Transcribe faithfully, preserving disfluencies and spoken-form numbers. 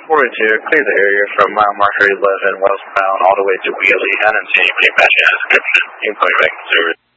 forty-two, clear the area from mile marker eleven westbound all the way to Wheelie. I didn't see anybody matching that description. You can call me back in service.